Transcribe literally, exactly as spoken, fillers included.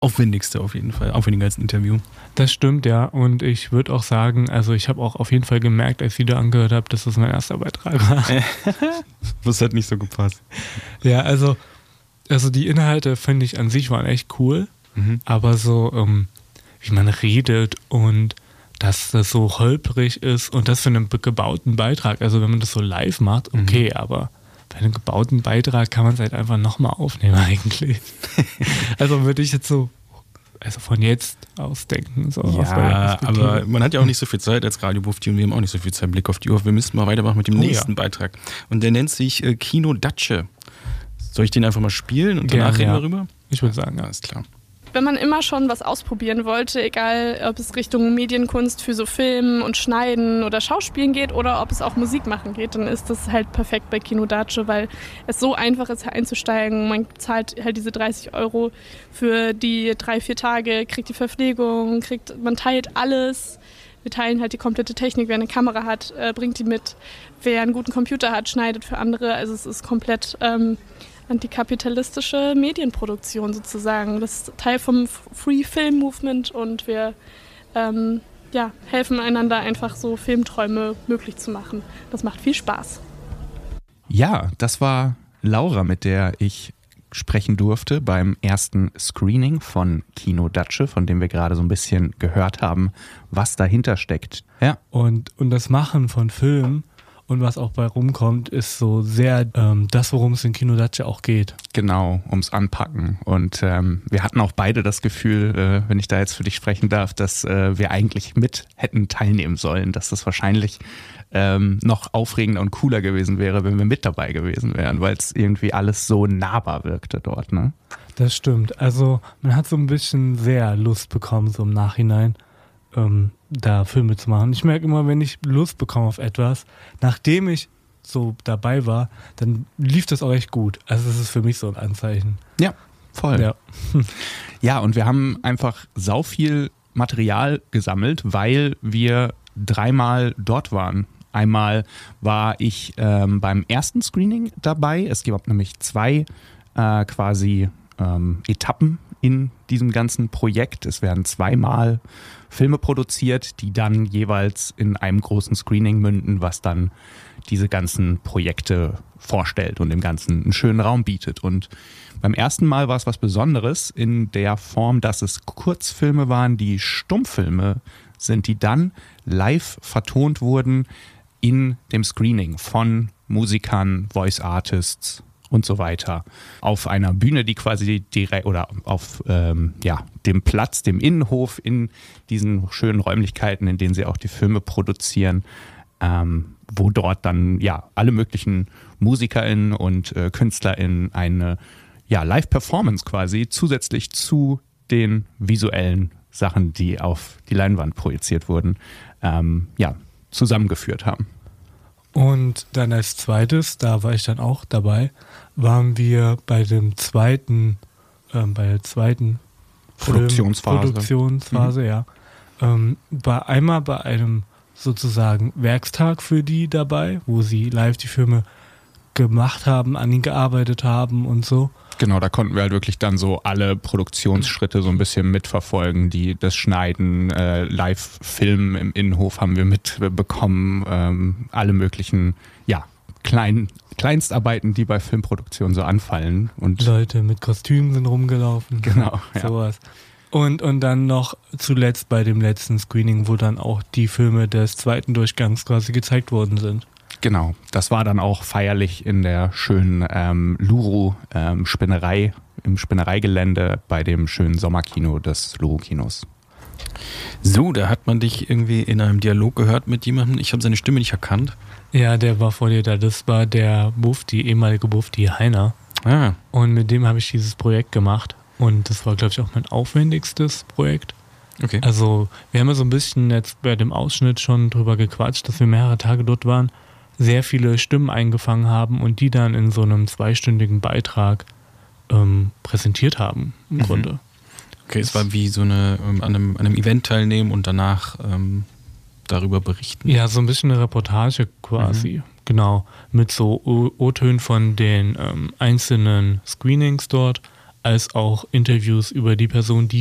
aufwendigste auf jeden Fall, aufwendiger als ein Interview. Das stimmt, ja. Und ich würde auch sagen, also ich habe auch auf jeden Fall gemerkt, als ich wieder angehört habe, dass das mein erster Beitrag war. Das hat nicht so gepasst. Ja, also, also die Inhalte, finde ich, an sich waren echt cool. Mhm. Aber so, ähm, wie man redet und dass das so holprig ist und das für einen gebauten Beitrag. Also wenn man das so live macht, okay, mhm. aber bei einem gebauten Beitrag kann man es halt einfach nochmal aufnehmen eigentlich. Also würde ich jetzt so, also von jetzt aus denken. So ja, aber man hat ja auch nicht so viel Zeit als Radio Bufti und wir haben auch nicht so viel Zeit, Blick auf die Uhr. Wir müssten mal weitermachen mit dem oh, nächsten ja. Beitrag. Und der nennt sich äh, Kino Datsche. Soll ich den einfach mal spielen und danach ja, reden wir rüber? Ich würde sagen, ja. Alles klar. Wenn man immer schon was ausprobieren wollte, egal ob es Richtung Medienkunst für so Filmen und Schneiden oder Schauspielen geht oder ob es auch Musik machen geht, dann ist das halt perfekt bei Kino Datsche, weil es so einfach ist einzusteigen. Man zahlt halt diese dreißig Euro für die drei, vier Tage, kriegt die Verpflegung, kriegt, man teilt alles. Wir teilen halt die komplette Technik. Wer eine Kamera hat, äh, bringt die mit. Wer einen guten Computer hat, schneidet für andere. Also es ist komplett ähm, antikapitalistische Medienproduktion sozusagen. Das ist Teil vom Free Film Movement und wir ähm, ja, helfen einander einfach so Filmträume möglich zu machen. Das macht viel Spaß. Ja, das war Laura, mit der ich sprechen durfte beim ersten Screening von Kino Datsche, von dem wir gerade so ein bisschen gehört haben, was dahinter steckt. Ja. Und, und das Machen von Filmen und was auch bei rumkommt, ist so sehr ähm, das, worum es in Kino Datsche auch geht. Genau, ums Anpacken. Und ähm, wir hatten auch beide das Gefühl, äh, wenn ich da jetzt für dich sprechen darf, dass äh, wir eigentlich mit hätten teilnehmen sollen, dass das wahrscheinlich ähm, noch aufregender und cooler gewesen wäre, wenn wir mit dabei gewesen wären, weil es irgendwie alles so nahbar wirkte dort, ne? Das stimmt. Also man hat so ein bisschen sehr Lust bekommen, so im Nachhinein. Ähm, da Filme zu machen. Ich merke immer, wenn ich Lust bekomme auf etwas, nachdem ich so dabei war, dann lief das auch echt gut. Also das ist für mich so ein Anzeichen. Ja, voll. Ja, ja, und wir haben einfach sau viel Material gesammelt, weil wir dreimal dort waren. Einmal war ich ähm, beim ersten Screening dabei. Es gibt nämlich zwei äh, quasi ähm, Etappen in diesem ganzen Projekt. Es werden zweimal Filme produziert, die dann jeweils in einem großen Screening münden, was dann diese ganzen Projekte vorstellt und dem Ganzen einen schönen Raum bietet. Und beim ersten Mal war es was Besonderes in der Form, dass es Kurzfilme waren, die Stummfilme sind, die dann live vertont wurden in dem Screening von Musikern, Voice Artists und so weiter. Auf einer Bühne, die quasi direkt oder auf ähm, ja, dem Platz, dem Innenhof in diesen schönen Räumlichkeiten, in denen sie auch die Filme produzieren, ähm, wo dort dann ja alle möglichen MusikerInnen und äh, KünstlerInnen eine ja, Live-Performance quasi zusätzlich zu den visuellen Sachen, die auf die Leinwand projiziert wurden, ähm, ja, zusammengeführt haben. Und dann als zweites, da war ich dann auch dabei, waren wir bei dem zweiten, ähm, bei der zweiten Produktionsphase, Film, Produktionsphase, mhm. ja. Ähm, bei einmal bei einem sozusagen Werkstag für die dabei, wo sie live die Filme gemacht haben, an ihnen gearbeitet haben und so. Genau, da konnten wir halt wirklich dann so alle Produktionsschritte so ein bisschen mitverfolgen, die das Schneiden, äh, Live-Filmen im Innenhof haben wir mitbekommen, ähm, alle möglichen, ja, kleinen Kleinstarbeiten, die bei Filmproduktion so anfallen. Und Leute mit Kostümen sind rumgelaufen. Genau, ja. Sowas. Und, und dann noch zuletzt bei dem letzten Screening, wo dann auch die Filme des zweiten Durchgangs quasi gezeigt worden sind. Genau, das war dann auch feierlich in der schönen ähm, Luru ähm, Spinnerei, im Spinnereigelände bei dem schönen Sommerkino des Luru-Kinos. So, da hat man dich irgendwie in einem Dialog gehört mit jemandem. Ich habe seine Stimme nicht erkannt. Ja, der war vor dir da. Das war der Bufti, ehemalige Bufti Heiner. Ah. Und mit dem habe ich dieses Projekt gemacht. Und das war, glaube ich, auch mein aufwendigstes Projekt. Okay. Also wir haben ja so ein bisschen jetzt bei dem Ausschnitt schon drüber gequatscht, dass wir mehrere Tage dort waren, sehr viele Stimmen eingefangen haben und die dann in so einem zweistündigen Beitrag ähm, präsentiert haben, im mhm. Grunde. Okay, es war wie so eine, ähm, an, einem, an einem Event teilnehmen und danach ähm, darüber berichten. Ja, so ein bisschen eine Reportage quasi, mhm. genau, mit so O-Tönen von den ähm, einzelnen Screenings dort, als auch Interviews über die Person, die